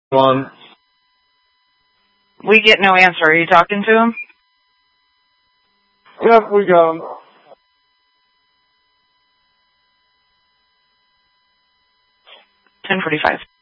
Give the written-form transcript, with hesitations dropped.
One. We get no answer. Are you talking to him? Yep, we got him. 10:45.